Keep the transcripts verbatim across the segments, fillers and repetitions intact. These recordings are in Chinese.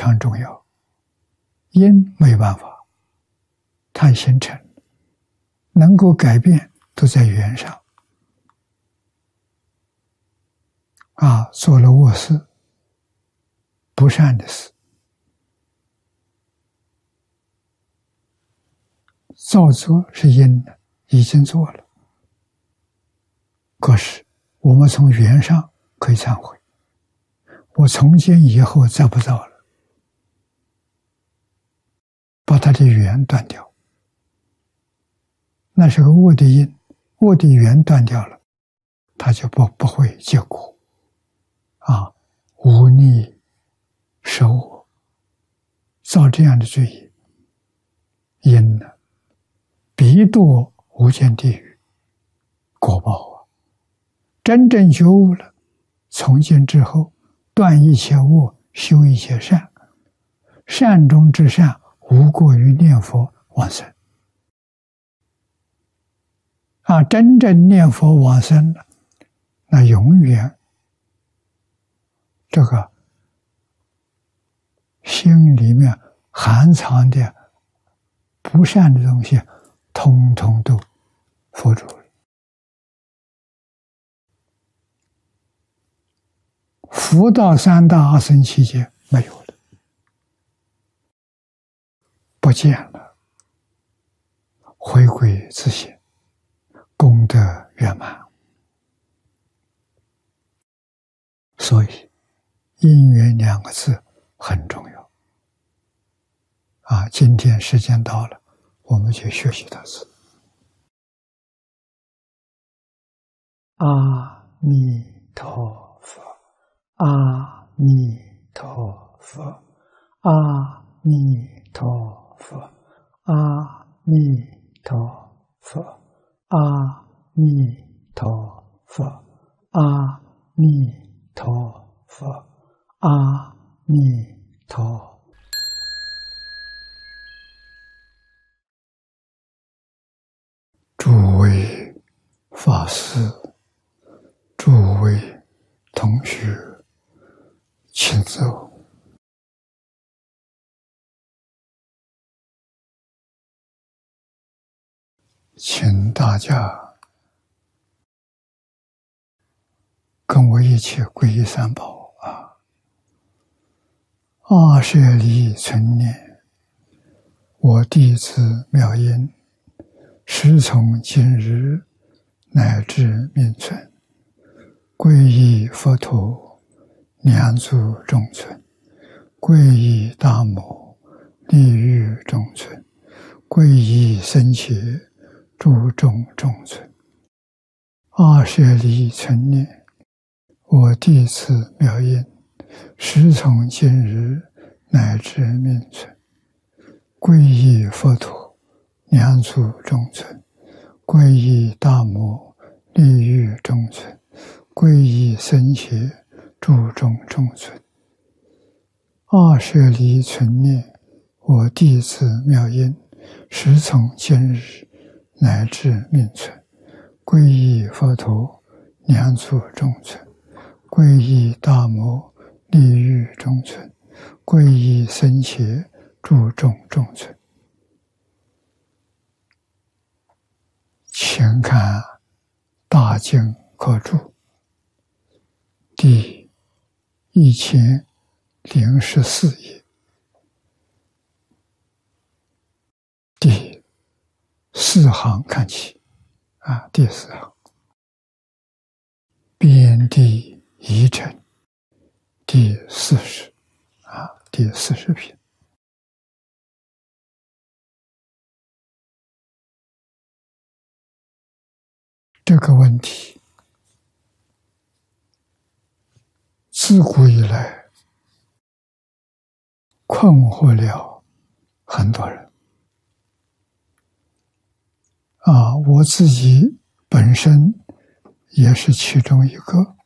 常重要。因没办法，它形成，能够改变都在缘上。啊，做了恶事、不善的事，造作是因的，已经做了。可是我们从缘上可以忏悔，我从今以后再不造了，把他的缘断掉。那是个恶的因，恶的缘断掉了，他就不不会结果。啊，无逆守我，造这样的罪业，因呢，必堕无间地狱，果报啊！真正觉悟了，从今之后，断一切恶，修一切善，善中之善，无过于念佛往生。啊，真正念佛往生了，那永远这个心里面含藏的不善的东西，通通都佛住了。福道三大阿僧祇劫没有了，不见了，回归自性，功德圆满。所以因缘两个字很重要啊！今天时间到了，我们就学习到此。阿弥陀佛，阿弥陀佛，阿弥陀佛，阿弥陀佛，阿弥陀佛，阿弥陀佛，阿弥陀。诸位法师，诸位同学，请坐。请大家跟我一起皈依三宝啊！阿舍离存念，我弟子妙音，时从今日乃至命存，皈依佛陀，两足中存；皈依大摩，利欲中存；皈依僧伽，诸众中存。阿舍离存念，我弟子妙音，时从今日乃至命存，皈依佛陀，两足中存；皈依大摩，利欲中存；皈依僧伽，诸众中存。阿舍离存念，我弟子妙音，时从今日乃至命存，皈依佛陀，两足中存；皈依大摩，利欲中存；皈依僧伽，诸众中存。请看大经科注第一千零十四页，第四行看起啊，第四行边地遗尘第四十啊，第四十品。这个问题自古以来困惑了很多人啊，我自己本身也是其中一个。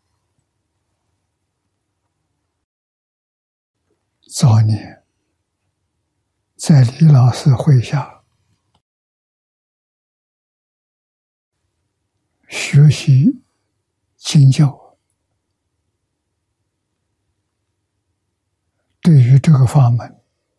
早年在李老师会下学习经教， 对于这个法门